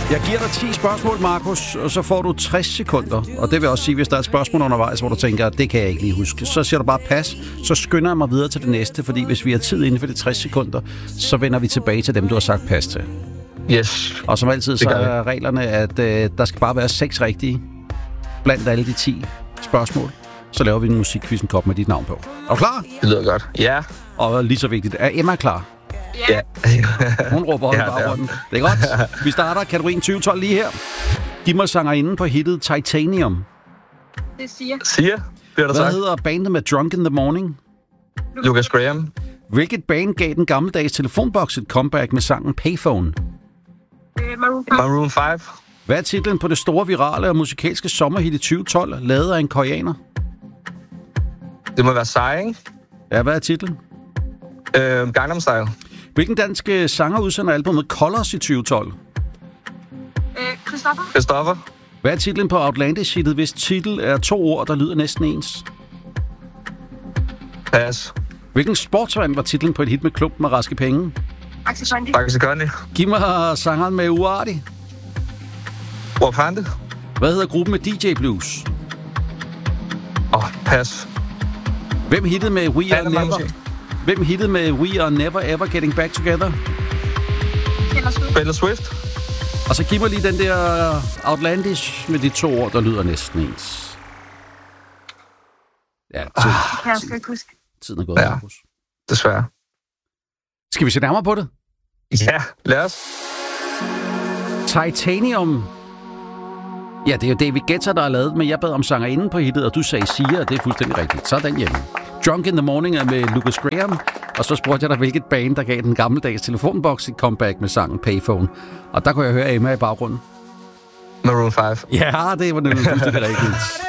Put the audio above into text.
Jeg giver dig 10 spørgsmål, Markus, og så får du 60 sekunder. Og det vil også sige, hvis der er et spørgsmål undervejs, hvor du tænker, det kan jeg ikke lige huske, så siger du bare pas. Så skynder jeg mig videre til det næste, fordi hvis vi har tid inden for de 60 sekunder, så vender vi tilbage til dem, du har sagt pas til. Yes. Og som altid, så er reglerne, at der skal bare være 6 rigtige blandt alle de 10 spørgsmål. Så laver vi en musikquizzen kop med dit navn på. Er du klar? Det lyder godt. Ja. Og lige så vigtigt, er Emma klar? Ja. Hun råber i baggrunden. Det er godt. Vi starter kategorien 2012 lige her. Giv mig sangerinden på hittet Titanium. Det er Sia. Sia? Hvad hedder bandet med Drunk in the Morning? Lucas Graham. Hvilket band gav den gammeldags telefonboks et comeback med sangen Payphone? Maroon 5. Hvad er titlen på det store virale og musikalske sommerhit i 2012, lavet af en koreaner? Det må være Psy, ikke? Ja, hvad er titlen? Gangnam Style. Hvilken danske sanger udsender albumet Colors i 2012? Christoffer. Hvad er titlen på Outlandish-hittet, hvis titel er 2 ord, der lyder næsten ens? Pas. Hvilken sportsvand var titlen på et hit med klump med raske penge? Axel Kondi. Giv mig sangeren med Uardi. Wapande. Hvad hedder gruppen med DJ Blues? Pas. Hvem hittede med We Are Never Ever Getting Back Together? Taylor Swift. Og så giv mig lige den der Outlandish med de 2 ord, der lyder næsten ens. Ja, tiden er gået. Ja, desværre. Skal vi se nærmere på det? Ja, lad os. Titanium. Ja, det er jo David Guetta, der har lavet, men jeg bad om sangerinden på hittet, og du sagde Sia, og det er fuldstændig rigtigt. Så er den hjemme. Drunk in the Morning er med Lucas Graham, og så spurgte jeg dig, hvilket band, der gav den gammeldags telefonboks et comeback med sangen Payphone. Og der kunne jeg høre Emma i baggrunden. Maroon 5. Ja, det var nemlig fuldstændig rigtigt.